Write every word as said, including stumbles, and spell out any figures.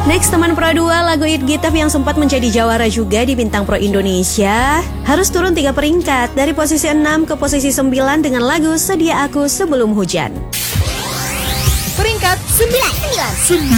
Next, teman Pro dua, lagu It Gitaf yang sempat menjadi jawara juga di Bintang Pro Indonesia harus turun tiga peringkat dari posisi enam ke posisi sembilan dengan lagu Sedia Aku Sebelum Hujan. Peringkat sembilan.